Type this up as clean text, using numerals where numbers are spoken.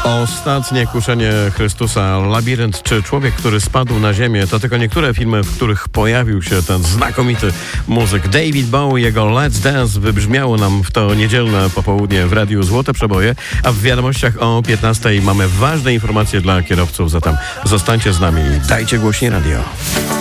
Ostatnie kuszenie Chrystusa, Labirynt czy Człowiek, który spadł na ziemię to tylko niektóre filmy, w których pojawił się ten znakomity muzyk. David Bowie, jego Let's Dance wybrzmiało nam w to niedzielne popołudnie w Radiu Złote Przeboje, a w wiadomościach o 15:00 mamy ważne informacje dla kierowców, zatem zostańcie z nami i dajcie głośniej radio.